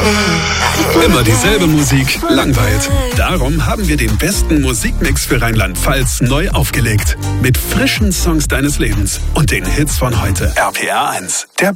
Immer dieselbe Musik langweilt. Darum haben wir den besten Musikmix für Rheinland-Pfalz neu aufgelegt. Mit frischen Songs deines Lebens und den Hits von heute. RPR 1, der